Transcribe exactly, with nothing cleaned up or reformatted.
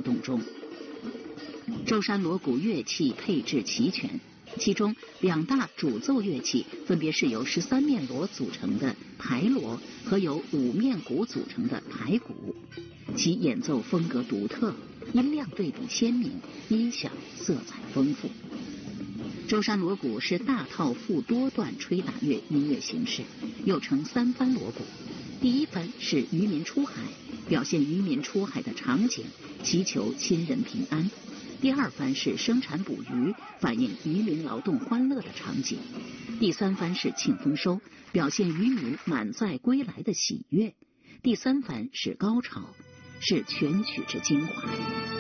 动中。舟山锣鼓乐器配置齐全，其中两大主奏乐器分别是由十三面锣组成的排锣和由五面鼓组成的排鼓，其演奏风格独特，音量对比鲜明，音响色彩丰富。舟山锣鼓是大套复多段吹打乐音乐形式，又称三番锣鼓。第一番是渔民出海，表现渔民出海的场景，祈求亲人平安。第二番是生产捕鱼，反映渔民劳动欢乐的场景。第三番是庆丰收，表现渔民满载归来的喜悦。第三番是高潮，是全曲之精华。